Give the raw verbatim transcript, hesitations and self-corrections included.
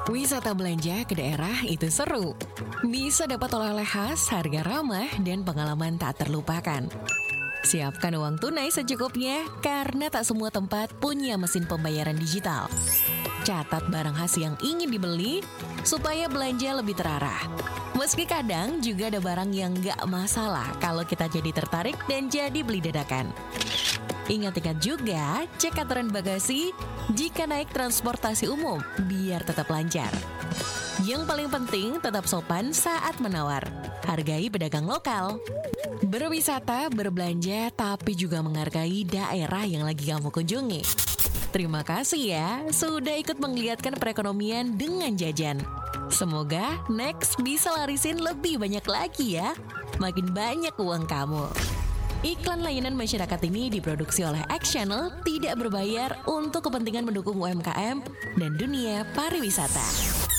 Wisata belanja ke daerah itu seru. Bisa dapat oleh-oleh khas, harga ramah, dan pengalaman tak terlupakan. Siapkan uang tunai secukupnya, karena tak semua tempat punya mesin pembayaran digital. Catat barang khas yang ingin dibeli, supaya belanja lebih terarah. Meski kadang juga ada barang yang gak masalah kalau kita jadi tertarik dan jadi beli dadakan. Ingat-ingat juga, cek aturan bagasi jika naik transportasi umum, biar tetap lancar. Yang paling penting, tetap sopan saat menawar. Hargai pedagang lokal. Berwisata, berbelanja, tapi juga menghargai daerah yang lagi kamu kunjungi. Terima kasih ya, sudah ikut menggeliatkan perekonomian dengan jajan. Semoga next bisa larisin lebih banyak lagi ya. Makin banyak uang kamu. Iklan layanan masyarakat ini diproduksi oleh X Channel, tidak berbayar untuk kepentingan mendukung U M K M dan dunia pariwisata.